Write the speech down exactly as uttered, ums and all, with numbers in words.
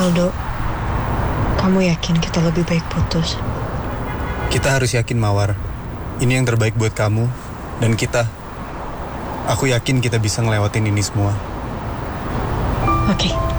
Aldo, kamu yakin kita lebih baik putus? Kita harus yakin, Mawar. Ini yang terbaik buat kamu dan kita. Aku yakin kita bisa ngelewatin ini semua. Oke.